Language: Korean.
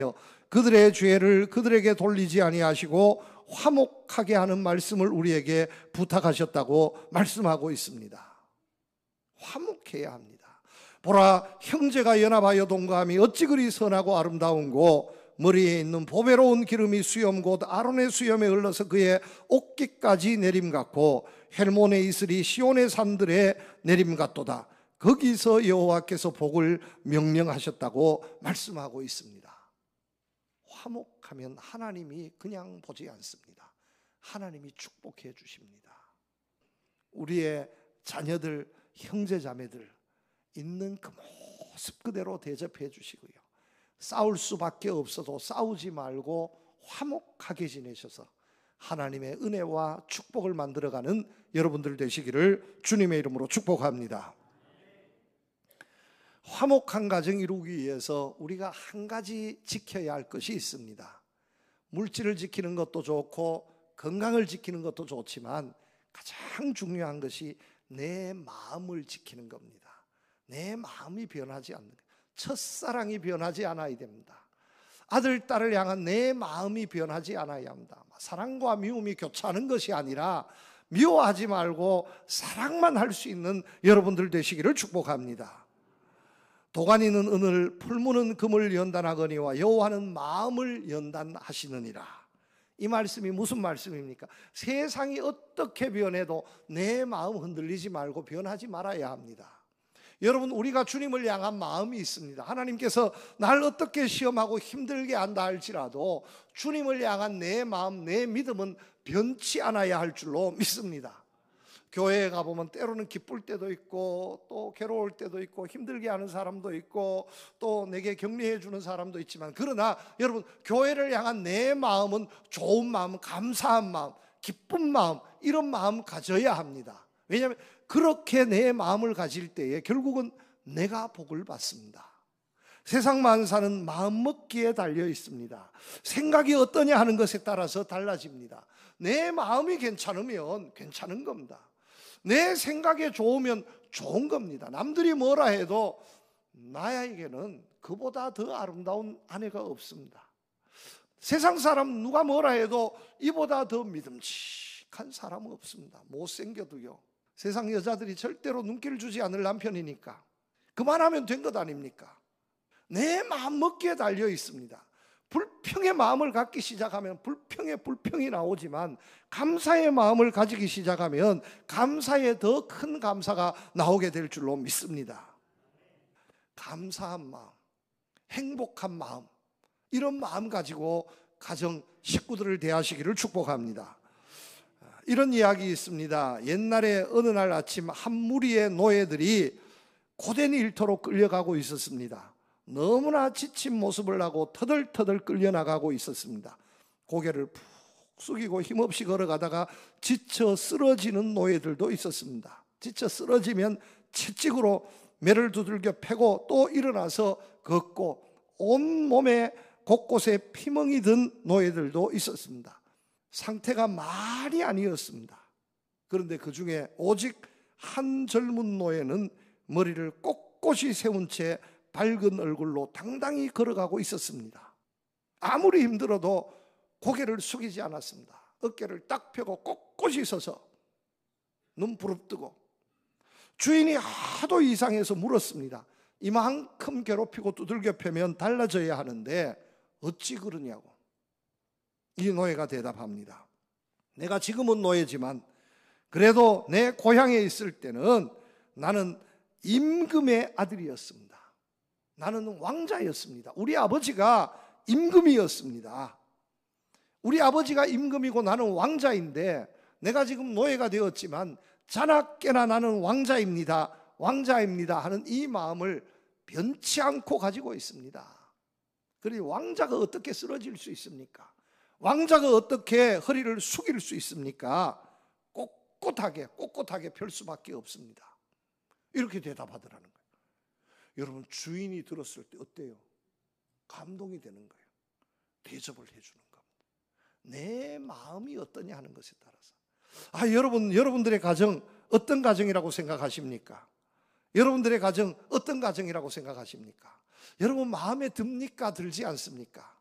그들의 죄를 그들에게 돌리지 아니하시고 화목하게 하는 말씀을 우리에게 부탁하셨다고 말씀하고 있습니다. 화목해야 합니다. 보라, 형제가 연합하여 동거함이 어찌 그리 선하고 아름다운고, 머리에 있는 보배로운 기름이 수염 곧 아론의 수염에 흘러서 그의 옷깃까지 내림 같고, 헬몬의 이슬이 시온의 산들에 내림 같도다. 거기서 여호와께서 복을 명령하셨다고 말씀하고 있습니다. 화목하면 하나님이 그냥 보지 않습니다. 하나님이 축복해 주십니다. 우리의 자녀들, 형제자매들 있는 그 모습 그대로 대접해 주시고요, 싸울 수밖에 없어도 싸우지 말고 화목하게 지내셔서 하나님의 은혜와 축복을 만들어가는 여러분들 되시기를 주님의 이름으로 축복합니다. 화목한 가정 이루기 위해서 우리가 한 가지 지켜야 할 것이 있습니다. 물질을 지키는 것도 좋고 건강을 지키는 것도 좋지만 가장 중요한 것이 내 마음을 지키는 겁니다. 내 마음이 변하지 않는 거예요. 첫사랑이 변하지 않아야 됩니다. 아들, 딸을 향한 내 마음이 변하지 않아야 합니다. 사랑과 미움이 교차하는 것이 아니라 미워하지 말고 사랑만 할 수 있는 여러분들 되시기를 축복합니다. 도가니는 은을, 풀무는 금을 연단하거니와 여호와는 마음을 연단하시느니라. 이 말씀이 무슨 말씀입니까? 세상이 어떻게 변해도 내 마음 흔들리지 말고 변하지 말아야 합니다. 여러분, 우리가 주님을 향한 마음이 있습니다. 하나님께서 날 어떻게 시험하고 힘들게 한다 할지라도 주님을 향한 내 마음, 내 믿음은 변치 않아야 할 줄로 믿습니다. 교회에 가보면 때로는 기쁠 때도 있고 또 괴로울 때도 있고 힘들게 하는 사람도 있고 또 내게 격려해 주는 사람도 있지만, 그러나 여러분, 교회를 향한 내 마음은 좋은 마음, 감사한 마음, 기쁜 마음, 이런 마음 가져야 합니다. 왜냐하면 그렇게 내 마음을 가질 때에 결국은 내가 복을 받습니다. 세상 만사는 마음 먹기에 달려 있습니다. 생각이 어떠냐 하는 것에 따라서 달라집니다. 내 마음이 괜찮으면 괜찮은 겁니다. 내 생각에 좋으면 좋은 겁니다. 남들이 뭐라 해도 나에게는 그보다 더 아름다운 아내가 없습니다. 세상 사람 누가 뭐라 해도 이보다 더 믿음직한 사람은 없습니다. 못생겨도요. 세상 여자들이 절대로 눈길 주지 않을 남편이니까 그만하면 된 것 아닙니까? 내 마음 먹기에 달려 있습니다. 불평의 마음을 갖기 시작하면 불평이 나오지만 감사의 마음을 가지기 시작하면 감사의 더 큰 감사가 나오게 될 줄로 믿습니다. 감사한 마음, 행복한 마음, 이런 마음 가지고 가정 식구들을 대하시기를 축복합니다. 이런 이야기 있습니다. 옛날에 어느 날 아침 한 무리의 노예들이 고된 일터로 끌려가고 있었습니다. 너무나 지친 모습을 하고 터덜터덜 끌려나가고 있었습니다. 고개를 푹 숙이고 힘없이 걸어가다가 지쳐 쓰러지는 노예들도 있었습니다. 지쳐 쓰러지면 채찍으로 매를 두들겨 패고 또 일어나서 걷고 온몸에 곳곳에 피멍이 든 노예들도 있었습니다. 상태가 말이 아니었습니다. 그런데 그 중에 오직 한 젊은 노예는 머리를 꼿꼿이 세운 채 밝은 얼굴로 당당히 걸어가고 있었습니다. 아무리 힘들어도 고개를 숙이지 않았습니다. 어깨를 딱 펴고 꼿꼿이 서서 눈 부릅뜨고, 주인이 하도 이상해서 물었습니다. 이만큼 괴롭히고 두들겨 패면 달라져야 하는데 어찌 그러냐고. 이 노예가 대답합니다. 내가 지금은 노예지만 그래도 내 고향에 있을 때는 나는 임금의 아들이었습니다. 나는 왕자였습니다. 우리 아버지가 임금이었습니다. 우리 아버지가 임금이고 나는 왕자인데 내가 지금 노예가 되었지만 자나깨나 나는 왕자입니다 하는 이 마음을 변치 않고 가지고 있습니다. 그러니 왕자가 어떻게 쓰러질 수 있습니까? 왕자가 어떻게 허리를 숙일 수 있습니까? 꼿꼿하게 펼 수밖에 없습니다. 이렇게 대답하더라는 거예요. 여러분, 주인이 들었을 때 어때요? 감동이 되는 거예요. 대접을 해주는 겁니다. 내 마음이 어떠냐 하는 것에 따라서. 여러분들의 가정 어떤 가정이라고 생각하십니까? 여러분들의 가정 어떤 가정이라고 생각하십니까? 여러분 마음에 듭니까? 들지 않습니까?